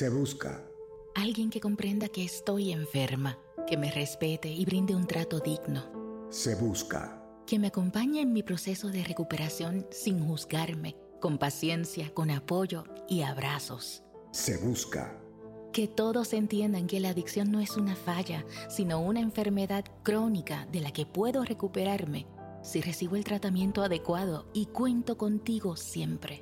Se busca. Alguien que comprenda que estoy enferma, que me respete y brinde un trato digno. Se busca. Que me acompañe en mi proceso de recuperación sin juzgarme, con paciencia, con apoyo y abrazos. Se busca. Que todos entiendan que la adicción no es una falla, sino una enfermedad crónica de la que puedo recuperarme si recibo el tratamiento adecuado y cuento contigo siempre.